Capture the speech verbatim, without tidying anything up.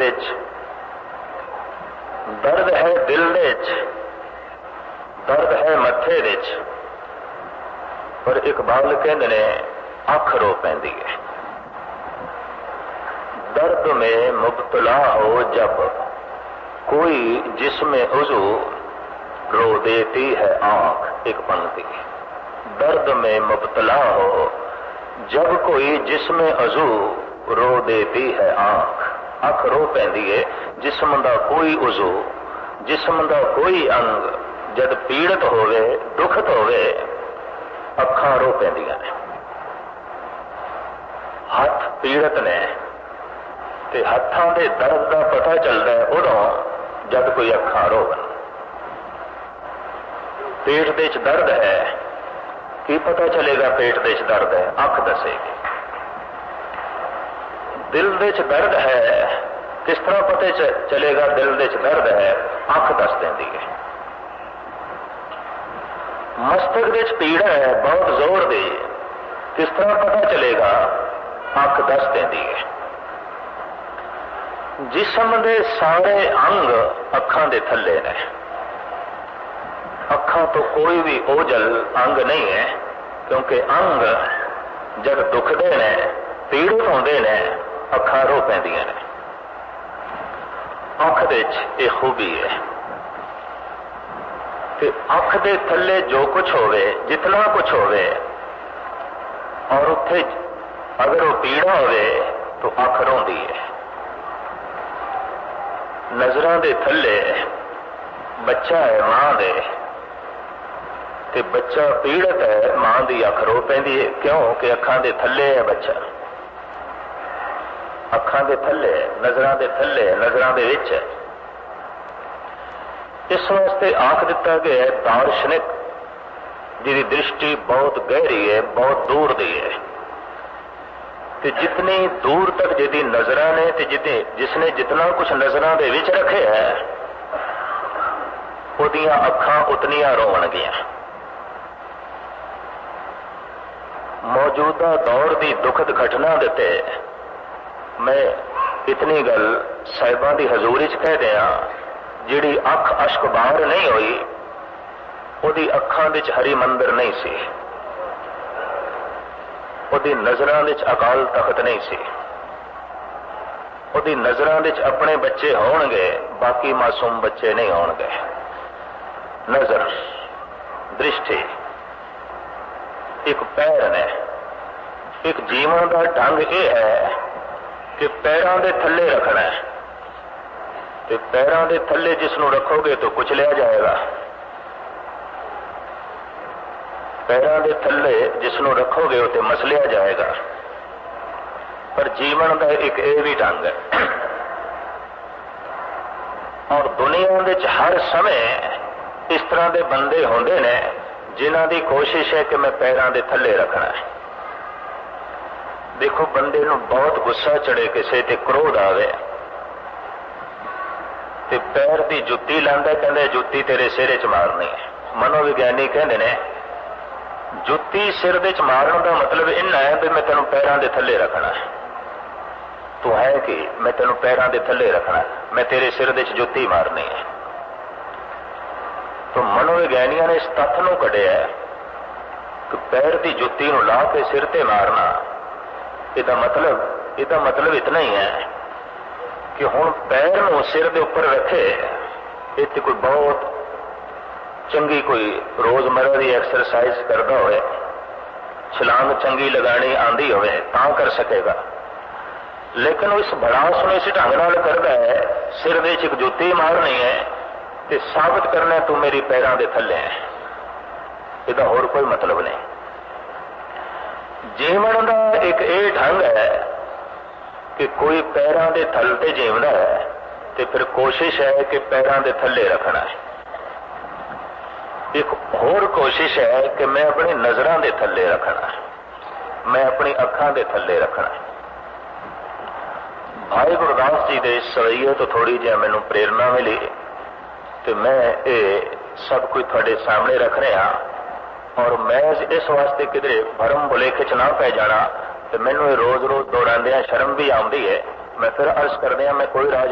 दर्द है दिल दे च, दर्द है मथे दे च, पर इकबाल कहंदे ने अख रो पैंदी है। दर्द में मुब्तला हो जब कोई जिसमें उजू रो देती है आंख। एक पंक्ति, दर्द में मुब्तला हो जब कोई जिसमें अजू रो देती है आंख। अख रो पैंदी है। जिस्म दा कोई उजू, जिस्म दा कोई अंग जद पीड़ित होवे, दुखत होवे, अखां रो पैंदियां ने। हथ पीड़ित ने ते हत्थां दे दर्द दा पता चलदा है उदों जद कोई अखां रोवन। पेट दे च दर्द है, की पता चलेगा पेट दे च दर्द है? अख दसेगी। दिल दे च दर्द है, किस तरह पता चलेगा दिल दे च दर्द है? अख दस देंदी है। मस्तक दे च पीड़ा है बहुत जोर दी, किस तरह पता चलेगा? अख दस देंदी है। जिस्म दे सारे अंग अखां दे थल्ले ने। अखां तो कोई भी ओझल अंग नहीं है, क्योंकि अंग जब दुखदे ने, पीड़ित होंदे ने, अखां रो पैंदियां ने। अख दे च इह खूबी है कि अख दे थल्ले जो कुछ होवे, जितना कुछ होवे, और उत्थे अगर वो पीड़ा होवे तो अख रोंदी है। नजरां दे थल्ले बच्चा है मां दे, ते बच्चा पीड़ित है, मां दी अख रो पैंदी है। क्यों कि अखां दे थल्ले है बच्चा। अखां दे थल्ले, नजरां दे थल्ले, नजरां दे विच। इस वास्ते आख दिता गया है दार्शनिक जिहदी दृष्टि बहुत गहरी है, बहुत दूर दी है, कि जितनी दूर तक जिहदी नजरां ने ते जिते जिसने जितना कुछ नजरां दे विच रखे है, उहदियां अखां उतनियां रोवणगियां। मौजूदा दौर की दुखद घटना देते मैं इतनी गल साहिबां की हजूरी च कह दिया, जिहड़ी अख अश्क बाहर नहीं हुई, उहदी अखां विच हरी मंदिर नहीं सी, उहदी नजरां विच अकाल तख्त नहीं सी, उहदी नजरां विच अपने बच्चे होणगे, बाकी मासूम बच्चे नहीं होणगे। नजर, दृष्टि एक पैर ने। एक जीवन का ढंग यह है कि पैरों के थल्ले रखना है, तो पैरों के थल्ले जिसनों रखोगे तो कुचलिया जाएगा, पैरों के थल्ले जिसनों रखोगे तो मसलिया जाएगा। पर जीवन का एक यह भी ढंग है। और दुनिया में हर समय इस तरह के बंदे होंदे ने जिन्हां दी कोशिश है कि मैं पैरों के थल्ले रखना है। देखो, बंदे नूं बहुत गुस्सा चढ़े, किसी ते क्रोध आवे, ते पैर की जुत्ती लांदा, कहंदे जुत्ती तेरे सिरे च मारनी है। मनोविग्यानी कहंदे ने जुत्ती सिर दे च मारन का मतलब इन्ना है भी मैं तेनों पैरों के थल्ले रखना है। तू है कि मैं तेनों पैरों के थल्ले रखना है, मैं तेरे सिर दे च जुत्ती मारनी है। तो मनोविग्यानियों ने इस तत्थ नूं कढिया कि पैर की जुत्ती नूं ला के सिर ते मारना, इसका मतलब इसका मतलब इतना ही है कि हुण पैर नूं सिर दे उपर रखे, इत्थे कोई बहुत चंगी कोई रोजमर्रा की एक्सरसाइज करता होए, छलांग चंगी लगानी आंदी होवे तां कर सकेगा। लेकिन इस भड़ास नूं इस ढंग नाल करदा है, सिर दे च एक जुत्ती मारनी है ते साबित करना तू मेरी पैरों के थल्ले है। इसका होर कोई मतलब नहीं। जीवन का एक ये ढंग है कि कोई पैरों के थल ते जीवदा है, तो फिर कोशिश है कि पैरों के थल्ले रखना है। एक होर कोशिश है कि मैं अपनी नजरां के थल्ले रखना है, मैं अपनी अखां के थल्ले रखना है। भाई गुरदास जी के इस सवैये तो थोड़ी जी मैनू प्रेरणा मिली, तो मैं ये सब कुछ थोड़े सामने रख रहा। और मैं इस वास्ते किधरे भरम भुलेखे च ना पै जाना, तो मैनू रोज रोज दोहरांदियां शर्म भी आउंदी है। मैं फिर अर्ज करदियां, मैं कोई राज